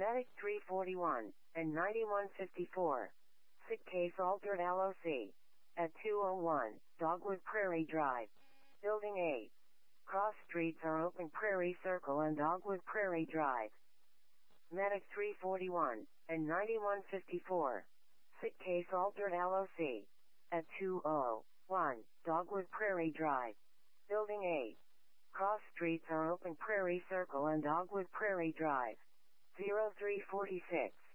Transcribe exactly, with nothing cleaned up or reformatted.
Medic three forty-one and ninety-one fifty-four. Sick case altered L O C. At two oh one, Dogwood Prairie Drive. Building eight. Cross streets are Open Prairie Circle and Dogwood Prairie Drive. Medic three forty-one and ninety-one fifty-four. Sick case altered L O C. At two oh one, Dogwood Prairie Drive. Building eight. Cross streets are Open Prairie Circle and Dogwood Prairie Drive. zero three forty-six.